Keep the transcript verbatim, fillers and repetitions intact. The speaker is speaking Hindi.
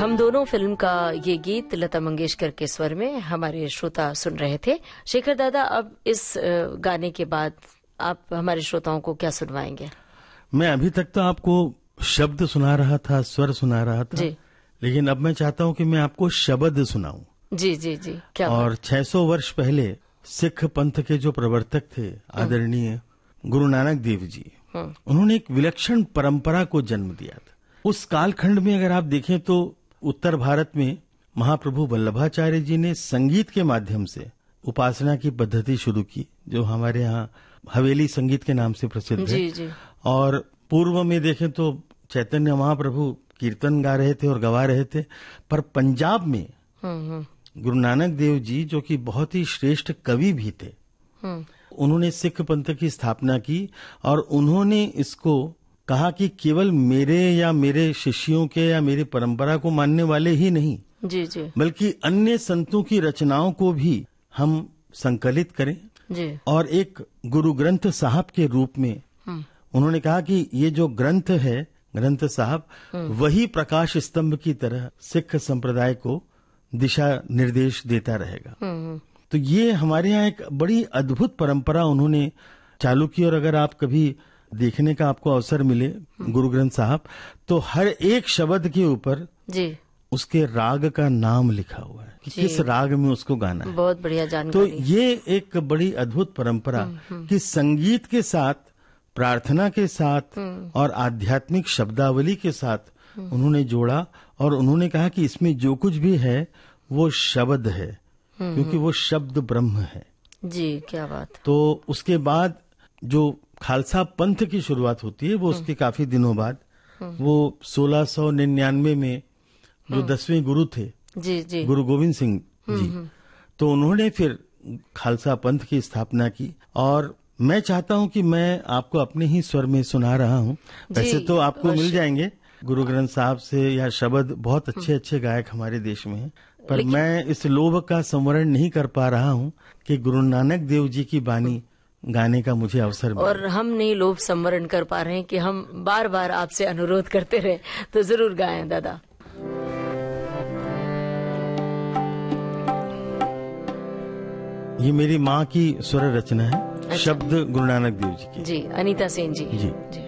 हम दोनों फिल्म का ये गीत लता मंगेशकर के स्वर में हमारे श्रोता सुन रहे थे। शेखर दादा, अब इस गाने के बाद आप हमारे श्रोताओं को क्या सुनवाएंगे? मैं अभी तक तो आपको शब्द सुना रहा था, स्वर सुना रहा था जी। लेकिन अब मैं चाहता हूं कि मैं आपको शब्द सुनाऊं। जी जी जी, क्या और छह सौ वर्ष पहले सिख पंथ के जो प्रवर्तक थे आदरणीय गुरु नानक देव जी, उन्होंने एक विलक्षण परंपरा को जन्म दिया था। उस कालखंड में अगर आप देखें तो उत्तर भारत में महाप्रभु वल्लभाचार्य जी ने संगीत के माध्यम से उपासना की पद्धति शुरू की, जो हमारे यहाँ हवेली संगीत के नाम से प्रसिद्ध है। जी जी। और पूर्व में देखें तो चैतन्य महाप्रभु कीर्तन गा रहे थे और गवा रहे थे, पर पंजाब में गुरु नानक देव जी, जो कि बहुत ही श्रेष्ठ कवि भी थे, उन्होंने सिख पंथ की स्थापना की और उन्होंने इसको कहा कि केवल मेरे या मेरे शिष्यों के या मेरी परंपरा को मानने वाले ही नहीं, जी जी, बल्कि अन्य संतों की रचनाओं को भी हम संकलित करें जी। और एक गुरु ग्रंथ साहब के रूप में उन्होंने कहा कि ये जो ग्रंथ है, ग्रंथ साहब, वही प्रकाश स्तंभ की तरह सिख संप्रदाय को दिशा निर्देश देता रहेगा। तो ये हमारे यहाँ एक बड़ी अद्भुत परंपरा उन्होंने चालू की। और अगर आप कभी देखने का आपको अवसर मिले गुरु ग्रंथ साहब, तो हर एक शब्द के ऊपर जी उसके राग का नाम लिखा हुआ है कि किस राग में उसको गाना है। बहुत बढ़िया जानकारी। तो ये एक बड़ी अद्भुत परंपरा कि संगीत के साथ, प्रार्थना के साथ और आध्यात्मिक शब्दावली के साथ उन्होंने जोड़ा और उन्होंने कहा कि इसमें जो कुछ भी है वो शब्द है, क्योंकि वो शब्द ब्रह्म है। जी, क्या बात। तो उसके बाद जो खालसा पंथ की शुरुआत होती है वो उसके काफी दिनों बाद, वो सोलह सौ निन्यानवे में जो दसवें गुरु थे जी जी, गुरु गोविंद सिंह जी, तो उन्होंने फिर खालसा पंथ की स्थापना की। और मैं चाहता हूं कि मैं आपको अपने ही स्वर में सुना रहा हूं। वैसे तो आपको मिल जाएंगे गुरु ग्रंथ साहब से या शब्द, बहुत अच्छे अच्छे गायक हमारे देश में हैं, पर मैं इस लोभ का संवरण नहीं कर पा रहा हूं कि गुरु नानक देव जी की बानी गाने का मुझे अवसर मिला। और हम नहीं लोभ संवरण कर पा रहे हैं कि हम बार बार आपसे अनुरोध करते रहे, तो जरूर गाएं दादा। ये मेरी माँ की स्वर रचना है। अच्छा। शब्द गुरु नानक देव जी की। जी, अनीता सेन जी। जी, जी।